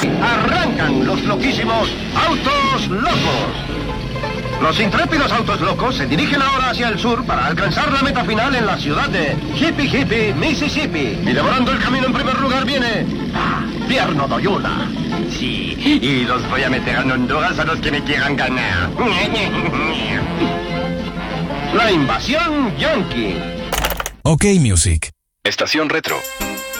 Arrancan los loquísimos Autos Locos. Los intrépidos Autos Locos se dirigen ahora hacia el sur para alcanzar la meta final en la ciudad de Hippie Hippie, Mississippi. Y devorando el camino en primer lugar viene... Tierno Doyuna. Sí, y los voy a meter en Honduras a los que me quieran ganar. La invasión Yankee. OK Music. Estación Retro.